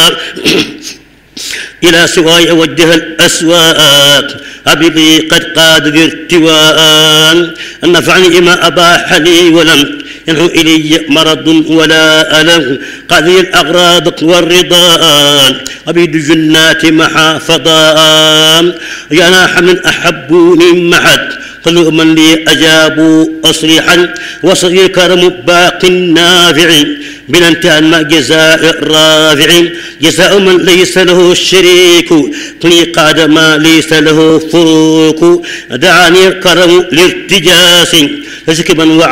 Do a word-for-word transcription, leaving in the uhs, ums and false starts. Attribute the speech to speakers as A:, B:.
A: إلى سواي وجه الأسواق أبدي قد قاد بارتواء نفعني ما أباح لي ولم ينهو إلي مرض ولا ألم قاضي الأغراض والرضا أبيد جنات محافظا جناح من أحبوني معد كل من لي أجابوا أصريحا وصغير كرم باق نافع بلا انتهى مع جزاء رافع جزاء من ليس له شريك كل قاد ما ليس له فروق دعاني الكرم لارتجاس فسكبا وعلى